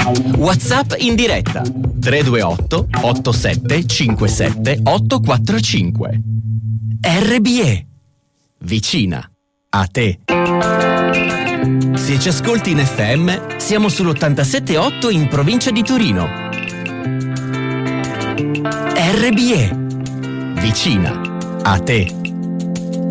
WhatsApp in diretta 328 87 57 845. RBE, vicina a te. Se ci ascolti in FM, siamo sull'87.8 in provincia di Torino. RBE, vicina a te.